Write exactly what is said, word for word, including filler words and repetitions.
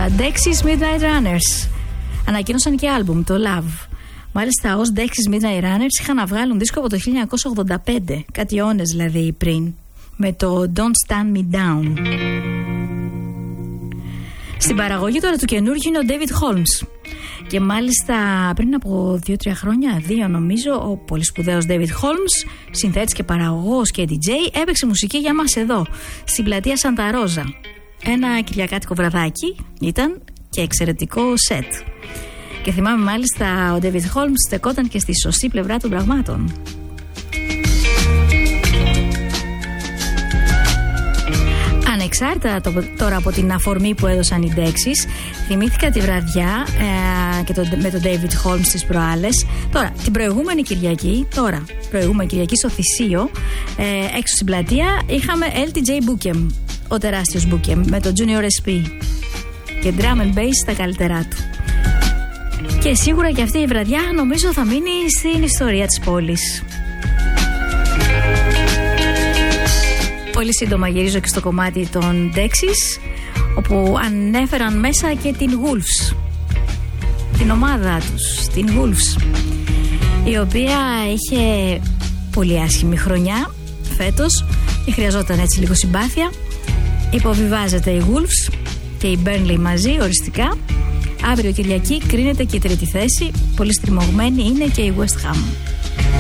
Dexys Midnight Runners ανακοίνωσαν και άλμπουμ, το Love. Μάλιστα, ως Dexys Midnight Runners είχαν να βγάλουν δίσκο από το χίλια εννιακόσια ογδόντα πέντε, κάτι αιώνες δηλαδή πριν, με το Don't Stand Me Down. Στην παραγωγή τώρα του καινούργιου είναι ο David Holmes. Και μάλιστα πριν από δύο τρία χρόνια, δύο νομίζω, ο πολύ σπουδαίος David Holmes, συνθέτης και παραγωγός και ντι τζέι, έπαιξε μουσική για μας εδώ, στην πλατεία Σαντα Ρόζα. Ένα κυριακάτικο βραδάκι ήταν και εξαιρετικό σετ. Και θυμάμαι μάλιστα ο David Holmes στεκόταν και στη σωστή πλευρά των πραγμάτων. Ανεξάρτητα τώρα από την αφορμή που έδωσαν οι Dexys, θυμήθηκα τη βραδιά ε, και το, με τον David Holmes τις προάλλες. Τώρα, την προηγούμενη Κυριακή, τώρα, προηγούμενη Κυριακή στο Θησίο, ε, έξω στην πλατεία, είχαμε ελ τι τζέι Bookem, ο τεράστιος Bookem, με το Junior ες πι και drum and bass στα καλύτερά του. Και σίγουρα και αυτή η βραδιά νομίζω θα μείνει στην ιστορία της πόλης. Πολύ σύντομα γυρίζω και στο κομμάτι των Dexys, όπου ανέφεραν μέσα και την Wolves, την ομάδα τους, την Wolves, η οποία είχε πολύ άσχημη χρονιά φέτος και χρειαζόταν έτσι λίγο συμπάθεια. Υποβιβάζεται η Wolves και η Burnley μαζί οριστικά. Αύριο Κυριακή κρίνεται και η τρίτη θέση. Πολύ στριμωγμένη είναι και η West Ham.